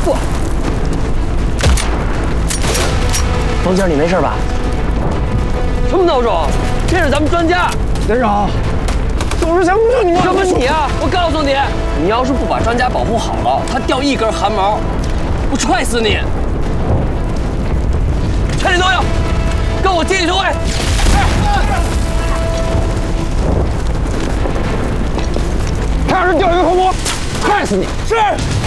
不，王姐，你没事吧？什么孬种？这是咱们专家。连长，董事长不就你吗？什么你啊！我告诉你，你要是不把专家保护好了，他掉一根汗毛，我踹死你！全体都有，跟我集体收位。他要是掉一个头颅，害死你！是。